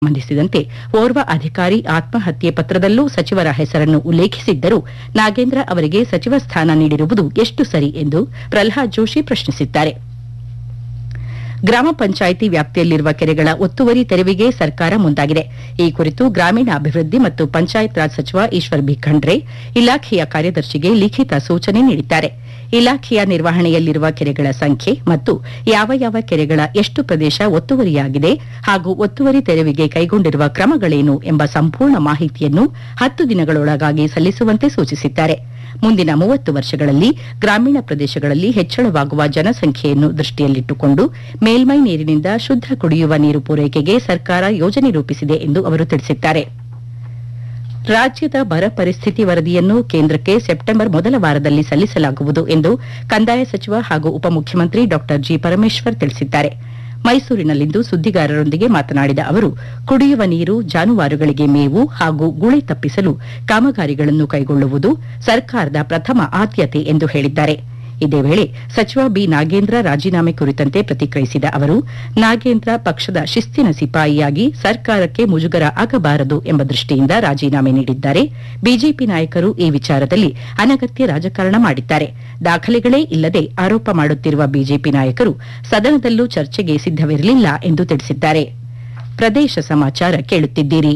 ಸಂಬಂಧಿಸಿದಂತೆ ಓರ್ವ ಅಧಿಕಾರಿ ಆತ್ಮಹತ್ಯೆ ಪತ್ರದಲ್ಲೂ ಸಚಿವರ ಹೆಸರನ್ನು ಉಲ್ಲೇಖಿಸಿದ್ದರೂ ನಾಗೇಂದ್ರ ಅವರಿಗೆ ಸಚಿವ ಸ್ಥಾನ ನೀಡಿರುವುದು ಎಷ್ಟು ಸರಿ ಎಂದು ಪ್ರಲ್ಹಾದ್ ಜೋಶಿ ಪ್ರಶ್ನಿಸಿದ್ದಾರೆ. ಗ್ರಾಮ ಪಂಚಾಯಿತಿ ವ್ಯಾಪ್ತಿಯಲ್ಲಿರುವ ಕೆರೆಗಳ ಒತ್ತುವರಿ ತೆರವಿಗೆ ಸರ್ಕಾರ ಮುಂದಾಗಿದೆ. ಈ ಕುರಿತು ಗ್ರಾಮೀಣಾಭಿವೃದ್ಧಿ ಮತ್ತು ಪಂಚಾಯತ್ ರಾಜ್ ಸಚಿವ ಈಶ್ವರ್ ಬಿ ಖಂಡ್ರೆ ಇಲಾಖೆಯ ಕಾರ್ಯದರ್ಶಿಗೆ ಲಿಖಿತ ಸೂಚನೆ ನೀಡಿದ್ದಾರೆ. ಇಲಾಖೆಯ ನಿರ್ವಹಣೆಯಲ್ಲಿರುವ ಕೆರೆಗಳ ಸಂಖ್ಯೆ ಮತ್ತು ಯಾವ ಕೆರೆಗಳ ಎಷ್ಟು ಪ್ರದೇಶ ಒತ್ತುವರಿಯಾಗಿದೆ ಹಾಗೂ ಒತ್ತುವರಿ ತೆರವಿಗೆ ಕೈಗೊಂಡಿರುವ ಕ್ರಮಗಳೇನು ಎಂಬ ಸಂಪೂರ್ಣ ಮಾಹಿತಿಯನ್ನು 10 ದಿನಗಳೊಳಗಾಗಿ ಸಲ್ಲಿಸುವಂತೆ ಸೂಚಿಸಿದ್ದಾರೆ. ಮುಂದಿನ 30 ವರ್ಷಗಳಲ್ಲಿ ಗ್ರಾಮೀಣ ಪ್ರದೇಶಗಳಲ್ಲಿ ಹೆಚ್ಚಳವಾಗುವ ಜನಸಂಖ್ಯೆಯನ್ನು ದೃಷ್ಟಿಯಲ್ಲಿಟ್ಟುಕೊಂಡು ಮೇಲ್ಮೈ ನೀರಿನಿಂದ ಶುದ್ಧ ಕುಡಿಯುವ ನೀರು ಪೂರೈಕೆಗೆ ಸರ್ಕಾರ ಯೋಜನೆ ರೂಪಿಸಿದೆ ಎಂದು ಅವರು ತಿಳಿಸಿದ್ದಾರೆ. ರಾಜ್ಯದ ಬರ ಪರಿಸ್ಥಿತಿ ವರದಿಯನ್ನು ಕೇಂದ್ರಕ್ಕೆ ಸೆಪ್ಟೆಂಬರ್ ಮೊದಲ ವಾರದಲ್ಲಿ ಸಲ್ಲಿಸಲಾಗುವುದು ಎಂದು ಕಂದಾಯ ಸಚಿವ ಹಾಗೂ ಉಪಮುಖ್ಯಮಂತ್ರಿ ಡಾ ಜಿ ಪರಮೇಶ್ವರ್ ತಿಳಿಸಿದ್ದಾರೆ. ಮೈಸೂರಿನಲ್ಲಿಂದು ಸುದ್ದಿಗಾರರೊಂದಿಗೆ ಮಾತನಾಡಿದ ಅವರು, ಕುಡಿಯುವ ನೀರು, ಜಾನುವಾರುಗಳಿಗೆ ಮೇವು ಹಾಗೂ ಗುಳೆ ತಪ್ಪಿಸಲು ಕಾಮಗಾರಿಗಳನ್ನು ಕೈಗೊಳ್ಳುವುದು ಸರ್ಕಾರದ ಪ್ರಥಮ ಆದ್ಯತೆ ಎಂದು ಹೇಳಿದ್ದಾರೆ. ಇದೇ ವೇಳೆ ಸಚಿವ ಬಿ ನಾಗೇಂದ್ರ ರಾಜೀನಾಮೆ ಕುರಿತಂತೆ ಪ್ರತಿಕ್ರಿಯಿಸಿದ ಅವರು, ನಾಗೇಂದ್ರ ಪಕ್ಷದ ಶಿಸ್ತಿನ ಸಿಪಾಯಿಯಾಗಿ ಸರ್ಕಾರಕ್ಕೆ ಮುಜುಗರ ಆಗಬಾರದು ಎಂಬ ದೃಷ್ಟಿಯಿಂದ ರಾಜೀನಾಮೆ ನೀಡಿದ್ದಾರೆ. ಬಿಜೆಪಿ ನಾಯಕರು ಈ ವಿಚಾರದಲ್ಲಿ ಅನಗತ್ಯ ರಾಜಕಾರಣ ಮಾಡಿದ್ದಾರೆ. ದಾಖಲೆಗಳೇ ಇಲ್ಲದೆ ಆರೋಪ ಮಾಡುತ್ತಿರುವ ಬಿಜೆಪಿ ನಾಯಕರು ಸದನದಲ್ಲೂ ಚರ್ಚೆಗೆ ಸಿದ್ದವಿರಲಿಲ್ಲ ಎಂದು ತಿಳಿಸಿದ್ದಾರೆ. ಪ್ರದೇಶ ಸಮಾಚಾರ ಕೇಳುತ್ತಿದ್ದೀರಿ.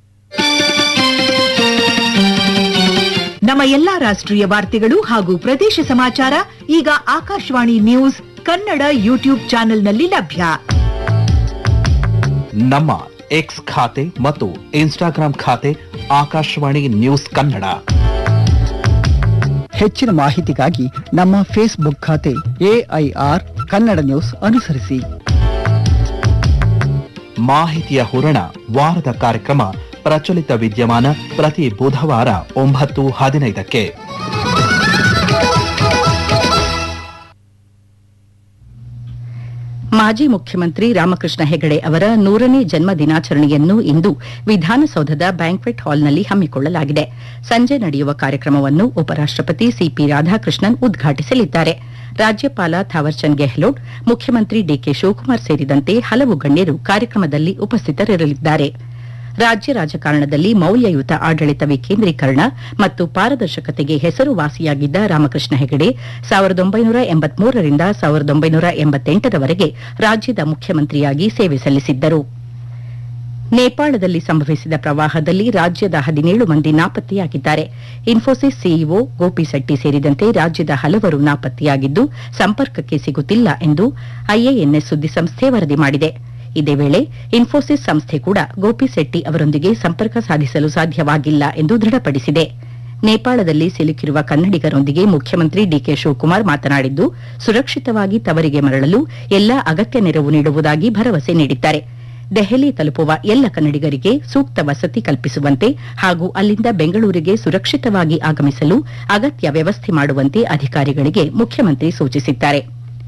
ನಮ್ಮ ಎಲ್ಲಾ ರಾಷ್ಟ್ರೀಯ ವಾರ್ತೆಗಳು ಹಾಗೂ ಪ್ರದೇಶ ಸಮಾಚಾರ ಈಗ ಆಕಾಶವಾಣಿ ನ್ಯೂಸ್ ಕನ್ನಡ ಯೂಟ್ಯೂಬ್ ಚಾನೆಲ್ನಲ್ಲಿ ಲಭ್ಯ. ನಮ್ಮ ಎಕ್ಸ್ ಖಾತೆ ಮತ್ತು ಇನ್ಸ್ಟಾಗ್ರಾಂ ಖಾತೆ ಆಕಾಶವಾಣಿ ನ್ಯೂಸ್ ಕನ್ನಡ. ಹೆಚ್ಚಿನ ಮಾಹಿತಿಗಾಗಿ ನಮ್ಮ ಫೇಸ್ಬುಕ್ ಖಾತೆ AIR ಕನ್ನಡ ನ್ಯೂಸ್ ಅನುಸರಿಸಿ. ಮಾಹಿತಿಯ ಹೂರಣ ವಾರದ ಕಾರ್ಯಕ್ರಮ ಪ್ರಚಲಿತ ವಿದ್ಯಮಾನ ಪ್ರತಿ ಬುಧವಾರ 9:15ಕ್ಕೆ. ಮಾಜಿ ಮುಖ್ಯಮಂತ್ರಿ ರಾಮಕೃಷ್ಣ ಹೆಗಡೆ ಅವರ 100ನೇ ಜನ್ಮ ದಿನಾಚರಣೆಯನ್ನು ಇಂದು ವಿಧಾನಸೌಧದ ಬ್ಯಾಂಕ್ವೆಟ್ ಹಾಲ್ನಲ್ಲಿ ಹಮ್ಮಿಕೊಳ್ಳಲಾಗಿದೆ. ಸಂಜೆ ನಡೆಯುವ ಕಾರ್ಯಕ್ರಮವನ್ನು ಉಪರಾಷ್ಟಪತಿ ಸಿಪಿ ರಾಧಾಕೃಷ್ಣನ್ ಉದ್ಘಾಟಿಸಲಿದ್ದಾರೆ. ರಾಜ್ಯಪಾಲ ಥಾವರ್ಚಂದ್ ಗೆಹ್ಲೋಟ್, ಮುಖ್ಯಮಂತ್ರಿ ಡಿಕೆ ಶಿವಕುಮಾರ್ ಸೇರಿದಂತೆ ಹಲವು ಗಣ್ಯರು ಕಾರ್ಯಕ್ರಮದಲ್ಲಿ ಉಪಸ್ಥಿತರಿರಲಿದ್ದಾರೆ. ರಾಜ್ಯ ರಾಜಕಾರಣದಲ್ಲಿ ಮೌಲ್ಯಯುತ ಆಡಳಿತ ವಿಕೇಂದ್ರೀಕರಣ ಮತ್ತು ಪಾರದರ್ಶಕತೆಗೆ ಹೆಸರುವಾಸಿಯಾಗಿದ್ದ ರಾಮಕೃಷ್ಣ ಹೆಗಡೆ 1983 ರಿಂದ 1988ರವರೆಗೆ ರಾಜ್ಯದ ಮುಖ್ಯಮಂತ್ರಿಯಾಗಿ ಸೇವೆ ಸಲ್ಲಿಸಿದ್ದರು. ನೇಪಾಳದಲ್ಲಿ ಸಂಭವಿಸಿದ ಪ್ರವಾಹದಲ್ಲಿ ರಾಜ್ಯದ 17 ಮಂದಿ ನಾಪತ್ತೆಯಾಗಿದ್ದಾರೆ. ಇನ್ಫೋಸಿಸ್ ಸಿಇಒ ಗೋಪಿ ಶೆಟ್ಟಿ ಸೇರಿದಂತೆ ರಾಜ್ಯದ ಹಲವರು ನಾಪತ್ತೆಯಾಗಿದ್ದು ಸಂಪರ್ಕಕ್ಕೆ ಸಿಗುತ್ತಿಲ್ಲ ಎಂದು ಐಎಎನ್ಎಸ್ ಸುದ್ದಿಸಂಸ್ಥೆ ವರದಿ ಮಾಡಿದೆ. ಇದೇ ವೇಳೆ ಇನ್ಫೋಸಿಸ್ ಸಂಸ್ಥೆ ಕೂಡ ಗೋಪಿ ಶೆಟ್ಟಿ ಅವರೊಂದಿಗೆ ಸಂಪರ್ಕ ಸಾಧಿಸಲು ಸಾಧ್ಯವಾಗಿಲ್ಲ ಎಂದು ದೃಢಪಡಿಸಿದೆ. ನೇಪಾಳದಲ್ಲಿ ಸಿಲುಕಿರುವ ಕನ್ನಡಿಗರೊಂದಿಗೆ ಮುಖ್ಯಮಂತ್ರಿ ಡಿಕೆ ಶಿವಕುಮಾರ್ ಮಾತನಾಡಿದ್ದು, ಸುರಕ್ಷಿತವಾಗಿ ತವರಿಗೆ ಮರಳಲು ಎಲ್ಲಾ ಅಗತ್ಯ ನೆರವು ನೀಡುವುದಾಗಿ ಭರವಸೆ ನೀಡಿದ್ದಾರೆ. ದೆಹಲಿ ತಲುಪುವ ಎಲ್ಲ ಕನ್ನಡಿಗರಿಗೆ ಸೂಕ್ತ ವಸತಿ ಕಲ್ಪಿಸುವಂತೆ ಹಾಗೂ ಅಲ್ಲಿಂದ ಬೆಂಗಳೂರಿಗೆ ಸುರಕ್ಷಿತವಾಗಿ ಆಗಮಿಸಲು ಅಗತ್ಯ ವ್ಯವಸ್ಥೆ ಮಾಡುವಂತೆ ಅಧಿಕಾರಿಗಳಿಗೆ ಮುಖ್ಯಮಂತ್ರಿ ಸೂಚಿಸಿದ್ದಾರೆ.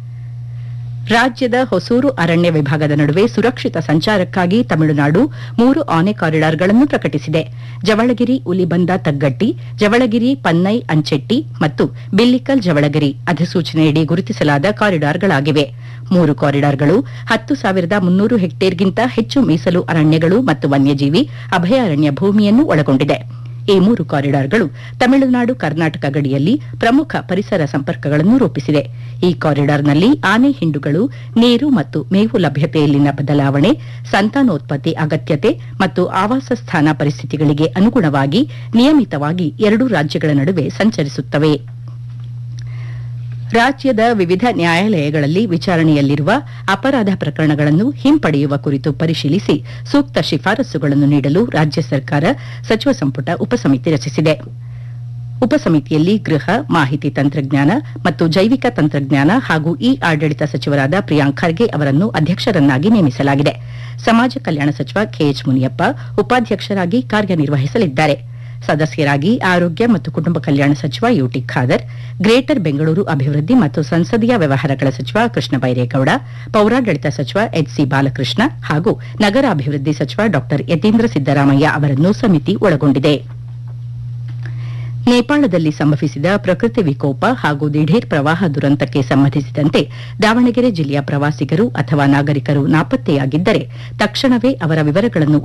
ರಾಜ್ಯದ ಹೊಸೂರು ಅರಣ್ಯ ವಿಭಾಗದ ನಡುವೆ ಸುರಕ್ಷಿತ ಸಂಚಾರಕ್ಕಾಗಿ ತಮಿಳುನಾಡು 3 ಆನೆ ಕಾರಿಡಾರ್ಗಳನ್ನು ಪ್ರಕಟಿಸಿದೆ. ಜವಳಗಿರಿ ಉಲಿಬಂದ ತಗ್ಗಟ್ಟಿ, ಜವಳಗಿರಿ ಪನ್ನೈ ಅಂಚೆಟ್ಟಿ ಮತ್ತು ಬಿಲ್ಲಿಕಲ್ ಜವಳಗಿರಿ ಅಧಿಸೂಚನೆಯಡಿ ಗುರುತಿಸಲಾದ ಕಾರಿಡಾರ್ಗಳಾಗಿವೆ. 3 ಕಾರಿಡಾರ್ಗಳು 10,300 ಹೆಕ್ಟೇರ್ಗಿಂತ ಹೆಚ್ಚು ಮೀಸಲು ಅರಣ್ಯಗಳು ಮತ್ತು ವನ್ಯಜೀವಿ ಅಭಯಾರಣ್ಯ ಭೂಮಿಯನ್ನು ಒಳಗೊಂಡಿದೆ. ಈ 3 ಕಾರಿಡಾರ್ಗಳು ತಮಿಳುನಾಡು ಕರ್ನಾಟಕ ಗಡಿಯಲ್ಲಿ ಪ್ರಮುಖ ಪರಿಸರ ಸಂಪರ್ಕಗಳನ್ನು ರೂಪಿಸಿದೆ. ಈ ಕಾರಿಡಾರ್ನಲ್ಲಿ ಆನೆ ಹಿಂಡುಗಳು, ನೀರು ಮತ್ತು ಮೇವು ಲಭ್ಯತೆಯಲ್ಲಿನ ಬದಲಾವಣೆ, ಸಂತಾನೋತ್ಪತ್ತಿ ಅಗತ್ಯತೆ ಮತ್ತು ಆವಾಸ ಸ್ಥಾನ ಪರಿಸ್ಥಿತಿಗಳಿಗೆ ಅನುಗುಣವಾಗಿ ನಿಯಮಿತವಾಗಿ 2 ರಾಜ್ಯಗಳ ನಡುವೆ ಸಂಚರಿಸುತ್ತವೆ. ರಾಜ್ಯದ ವಿವಿಧ ನ್ಯಾಯಾಲಯಗಳಲ್ಲಿ ವಿಚಾರಣೆಯಲ್ಲಿರುವ ಅಪರಾಧ ಪ್ರಕರಣಗಳನ್ನು ಹಿಂಪಡೆಯುವ ಕುರಿತು ಪರಿಶೀಲಿಸಿ ಸೂಕ್ತ ಶಿಫಾರಸುಗಳನ್ನು ನೀಡಲು ರಾಜ್ಯ ಸರ್ಕಾರ ಸಚಿವ ಸಂಪುಟ ಉಪಸಮಿತಿ ರಚಿಸಿದೆ. ಉಪಸಮಿತಿಯಲ್ಲಿ ಗೃಹ, ಮಾಹಿತಿ ತಂತ್ರಜ್ಞಾನ ಮತ್ತು ಜೈವಿಕ ತಂತ್ರಜ್ಞಾನ ಹಾಗೂ ಆಡಳಿತ ಸಚಿವರಾದ ಪ್ರಿಯಾಂಕ್ ಖರ್ಗೆ ಅವರನ್ನು ಅಧ್ಯಕ್ಷರನ್ನಾಗಿ ನೇಮಿಸಲಾಗಿದೆ. ಸಮಾಜ ಕಲ್ಯಾಣ ಸಚಿವ ಕೆಎಚ್ ಮುನಿಯಪ್ಪ ಉಪಾಧ್ಯಕ್ಷರಾಗಿ ಕಾರ್ಯನಿರ್ವಹಿಸಲಿದ್ದಾರೆ. ಸದಸ್ಯರಾಗಿ ಆರೋಗ್ಯ ಮತ್ತು ಕುಟುಂಬ ಕಲ್ಯಾಣ ಸಚಿವ ಯುಟಿ ಖಾದರ್, ಗ್ರೇಟರ್ ಬೆಂಗಳೂರು ಅಭಿವೃದ್ಧಿ ಮತ್ತು ಸಂಸದೀಯ ವ್ಯವಹಾರಗಳ ಸಚಿವ ಕೃಷ್ಣ ಬೈರೇಗೌಡ, ಪೌರಾಡಳಿತ ಸಚಿವ ಎಚ್ಸಿ ಬಾಲಕೃಷ್ಣ ಹಾಗೂ ನಗರಾಭಿವೃದ್ಧಿ ಸಚಿವ ಡಾ ಯತೀಂದ್ರ ಸಿದ್ದರಾಮಯ್ಯ ಅವರನ್ನು ಸಮಿತಿ ಒಳಗೊಂಡಿದೆ. ನೇಪಾಳದಲ್ಲಿ ಸಂಭವಿಸಿದ ಪ್ರಕೃತಿ ವಿಕೋಪ ಹಾಗೂ ದಿಢೀರ್ ಪ್ರವಾಹ ದುರಂತಕ್ಕೆ ಸಂಬಂಧಿಸಿದಂತೆ ದಾವಣಗೆರೆ ಜಿಲ್ಲೆಯ ಪ್ರವಾಸಿಗರು ಅಥವಾ ನಾಗರಿಕರು ನಾಪತ್ತೆಯಾಗಿದ್ದರೆ ತಕ್ಷಣವೇ ಅವರ ವಿವರಗಳನ್ನು